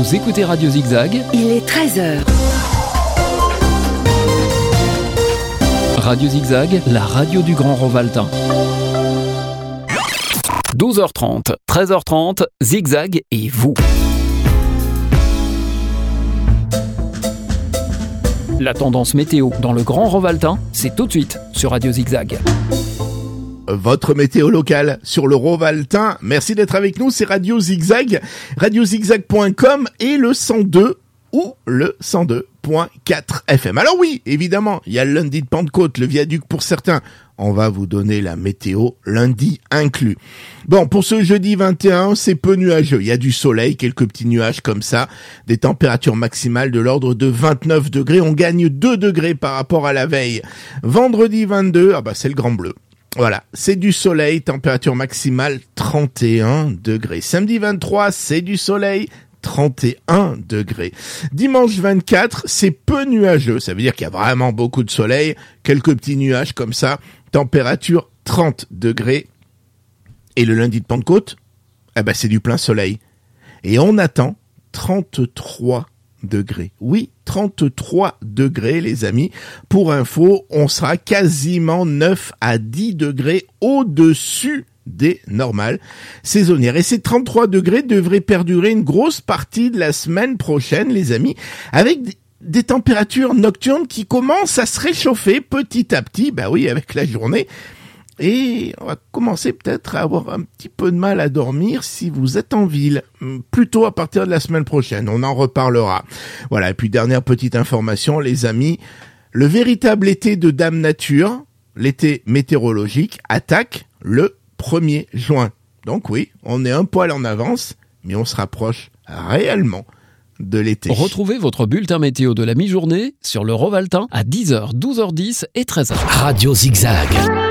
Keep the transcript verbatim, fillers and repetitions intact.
Vous écoutez Radio Zigzag. Il est treize heures. Radio Zigzag, la radio du Grand Rovaltain. douze heures trente, treize heures trente, Zigzag et vous. La tendance météo dans le Grand Rovaltain, c'est tout de suite sur Radio Zigzag. Votre météo locale sur le Rovaltain. Merci d'être avec nous, c'est Radio Zigzag, radio zigzag point com et le cent deux ou le cent deux point quatre F M. Alors oui, évidemment, il y a le lundi de Pentecôte, le viaduc pour certains. On va vous donner la météo lundi inclus. Bon, pour ce jeudi vingt et un, c'est peu nuageux. Il y a du soleil, quelques petits nuages comme ça, des températures maximales de l'ordre de vingt-neuf degrés. On gagne deux degrés par rapport à la veille. Vendredi vingt-deux, ah bah c'est le grand bleu. Voilà, c'est du soleil, température maximale trente et un degrés. Samedi vingt-trois, c'est du soleil, trente et un degrés. Dimanche vingt-quatre, c'est peu nuageux, ça veut dire qu'il y a vraiment beaucoup de soleil, quelques petits nuages comme ça, température trente degrés. Et le lundi de Pentecôte, eh ben c'est du plein soleil. Et on attend trente-trois degrés. Oui, trente-trois degrés, les amis. Pour info, on sera quasiment neuf à dix degrés au-dessus des normales saisonnières. Et ces trente-trois degrés devraient perdurer une grosse partie de la semaine prochaine, les amis, avec des températures nocturnes qui commencent à se réchauffer petit à petit, bah oui, avec la journée. Et on va commencer peut-être à avoir un petit peu de mal à dormir si vous êtes en ville, plutôt à partir de la semaine prochaine, on en reparlera. Voilà, et puis dernière petite information, les amis, le véritable été de Dame Nature, l'été météorologique, attaque le premier juin. Donc oui, on est un poil en avance, mais on se rapproche réellement de l'été. Retrouvez votre bulletin météo de la mi-journée sur le Rovaltain à dix heures, douze heures dix et treize heures. Radio Zigzag.